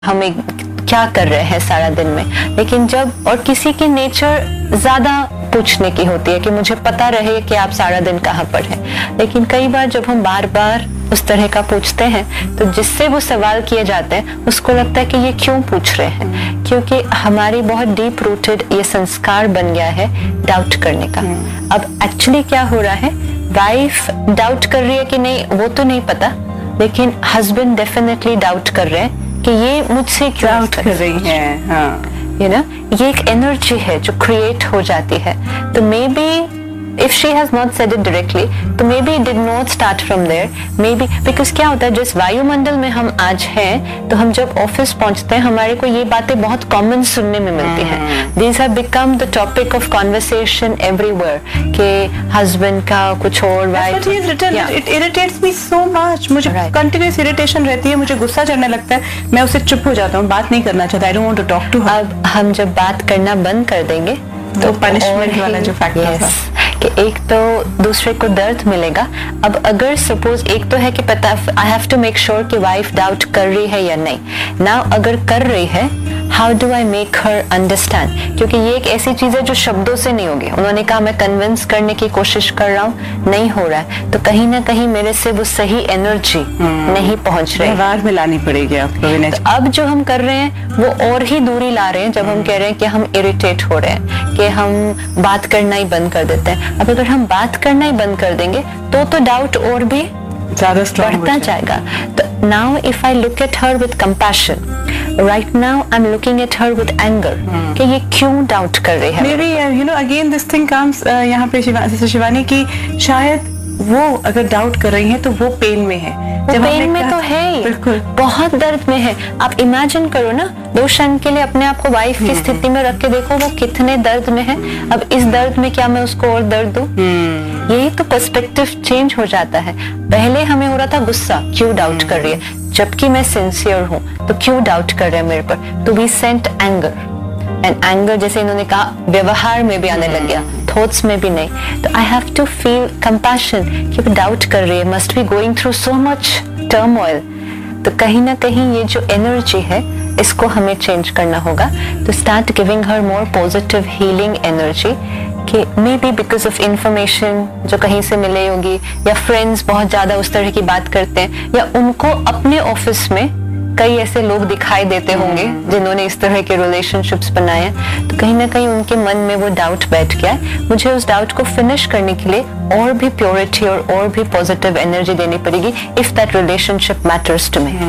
हम एक क्या कर रहे हैं सारा दिन में। लेकिन जब और किसी की नेचर ज्यादा पूछने की होती है कि मुझे पता रहे कि आप सारा दिन कहाँ पर हैं। लेकिन कई बार जब हम बार बार उस तरह का पूछते हैं तो जिससे वो सवाल किए जाते हैं उसको लगता है कि ये क्यों पूछ रहे हैं, क्योंकि हमारी बहुत डीप रूटेड ये संस्कार बन गया है डाउट करने का। अब एक्चुअली क्या हो रहा है, वाइफ डाउट कर रही है कि नहीं वो तो नहीं पता, लेकिन हस्बैंड डेफिनेटली डाउट कर रहे हैं कि ये मुझसे क्यों डाउट कर रही है। हाँ, ये एक एनर्जी है जो क्रिएट हो जाती है। तो may be if she has not said it directly, तो maybe it did not start from there, maybe because क्या होता है, जिस वायुमंडल में हम आज हैं, तो हम जब ऑफिस पहुंचते हैं हमारे को ये बातें बहुत कॉमन सुनने में मिलती हैं। These have become the topic of conversation everywhere कि हस्बैंड का कुछ और wife. It irritates me so much. मुझे कंटिन्यूस इरिटेशन रहती है, मुझे गुस्सा चढ़ने लगता है, मैं उससे चुप हो जाता हूँ, बात नहीं करना चाहता। I don't want to talk to her. अब हम जब बात करना बंद कर देंगे तो पनिशमेंट वाला जो फैक्टर था कि एक तो दूसरे को दर्द मिलेगा। अब अगर सपोज एक तो है कि पता I have to make sure कि वाइफ डाउट कर रही है या नहीं। नाउ अगर कर रही है, how do I make her understand, क्योंकि ये एक ऐसी चीज है जो शब्दों से नहीं होगी। उन्होंने कहा मैं कन्विंस करने की कोशिश कर रहा हूँ, नहीं हो रहा है, तो कहीं ना कहीं मेरे से वो सही एनर्जी नहीं पहुंच रही, व्यवहार में लानी पड़ेगी आपको। तो अब जो हम कर रहे हैं वो और ही दूरी ला रहे हैं जब हम कह रहे हैं कि हम इरिटेट हो रहे हैं, कि हम बात करना ही बंद कर देते हैं। अब अगर हम बात करना ही बंद कर देंगे तो डाउट और भी ज्यादा स्ट्रांग बढ़ता जाएगा। तो now if I look at her with compassion, right now I am looking at her with anger कि ये क्यों डाउट कर रही है। May be you know again this thing comes यहाँ पे शिवानी की, शायद वो अगर डाउट कर रही है तो वो पेन में है। पेन में तो है ही, बिल्कुल बहुत दर्द में है। आप इमेजिन करो ना, 2 क्षण के लिए अपने आप को वाइफ की स्थिति में रख के देखो वो कितने दर्द में है। अब इस दर्द में क्या मैं उसको और दर्द दूं? यही तो पर्सपेक्टिव चेंज हो जाता है। पहले हमें हो रहा था गुस्सा, क्यों डाउट कर रही है, जबकि मैं सिंसियर हूँ तो क्यों डाउट कर रहे हैं मेरे पर। तो we sent anger, and anger जैसे इन्होंने कहा व्यवहार में भी आने लग गया, थॉट्स में भी नहीं। तो I have to feel compassion कि वो डाउट कर रही है, must be going through so much turmoil. तो कहीं ना कहीं ये जो एनर्जी है इसको हमें चेंज करना होगा। तो start giving her more positive healing energy, कि may be because of information जो कहीं से मिले होगी, या फ्रेंड्स बहुत ज्यादा उस तरह की बात करते हैं, या उनको अपने ऑफिस में कई ऐसे लोग दिखाई देते होंगे जिन्होंने इस तरह के रिलेशनशिप्स बनाए हैं। तो कहीं ना कहीं उनके मन में वो डाउट बैठ गया है। मुझे उस डाउट को फिनिश करने के लिए और भी प्योरिटी और भी पॉजिटिव एनर्जी देनी पड़ेगी if that relationship matters to me.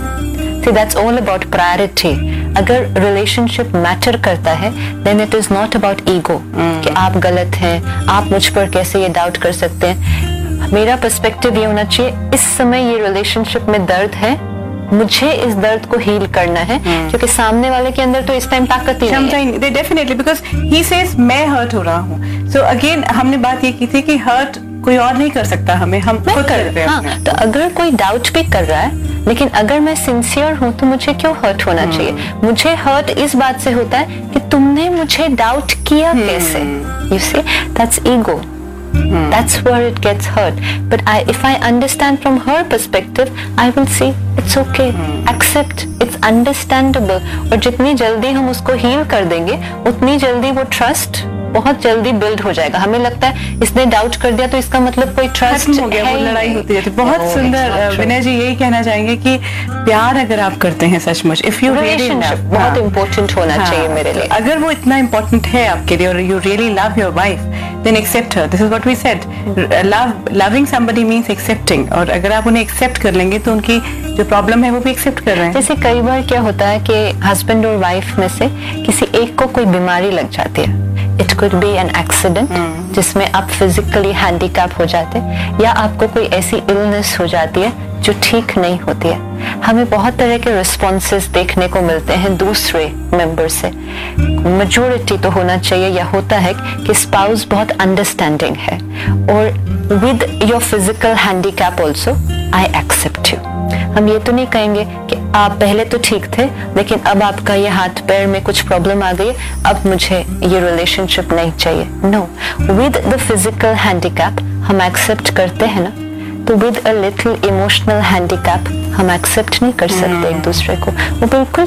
See, that's all about priority. अगर रिलेशनशिप मैटर करता है then it is not about ego कि आप गलत हैं, आप मुझ पर कैसे ये डाउट कर सकते हैं। मेरा पर्सपेक्टिव ये होना चाहिए, इस समय ये रिलेशनशिप में दर्द है, मुझे इस दर्द को हील करना है, क्योंकि सामने वाले के अंदर तो इस टाइम ताकत ही नहीं है। They definitely, because he says मैं हर्ट हो रहा हूँ। So again हमने बात ये की थी कि हर्ट कोई और नहीं कर सकता, हम खुद करते हैं। हाँ, तो अगर कोई डाउट भी कर रहा है, लेकिन अगर मैं सिंसियर हूँ तो मुझे क्यों हर्ट होना चाहिए। मुझे हर्ट इस बात से होता है कि तुमने मुझे डाउट किया कैसे। You see, that's ego. That's where it gets hurt. But if I understand from her perspective, I will see it's okay, accept, it's understandable. और जितनी जल्दी हम उसको हील कर देंगे उतनी जल्दी वो ट्रस्ट बहुत जल्दी बिल्ड हो जाएगा। हमें लगता है इसने डाउट कर दिया तो इसका मतलब कोई ट्रस्ट हो गया, वो लड़ाई होती है। बहुत सुंदर विनय जी यही कहना चाहेंगे कि प्यार अगर आप करते हैं सचमुच, इफ यू रिलेशनशिप बहुत इंपॉर्टेंट होना चाहिए मेरे लिए। अगर वो इतना इंपॉर्टेंट है आपके लिए और you really love your wife, then accept her. This is what we said, loving somebody means accepting. और अगर आप उन्हें एक्सेप्ट कर लेंगे तो उनकी जो प्रॉब्लम है वो भी एक्सेप्ट कर रहे हैं। जैसे कई बार क्या होता है कि हस्बैंड और वाइफ में से किसी एक को कोई बीमारी लग जाती है। It could be an accident जिसमें आप फिजिकली हैंडीकैप हो जाते हैं, या आपको कोई ऐसी इलनेस हो जाती है जो ठीक नहीं होती है। हमें बहुत तरह के रिस्पॉन्सेस देखने को मिलते हैं दूसरे मेंबर से। मेजॉरिटी तो होना चाहिए या होता है कि स्पाउस बहुत अंडरस्टैंडिंग है, और with your physical handicap also I accept you. हम ये तो नहीं कहेंगे कि आप पहले तो ठीक थे लेकिन अब आपका ये हाथ पैर में कुछ प्रॉब्लम आ गई, अब मुझे ये रिलेशनशिप नहीं चाहिए। No, with the physical handicap हम एक्सेप्ट करते हैं ना, तो with a little emotional handicap हम एक्सेप्ट नहीं कर सकते एक दूसरे को। वो बिल्कुल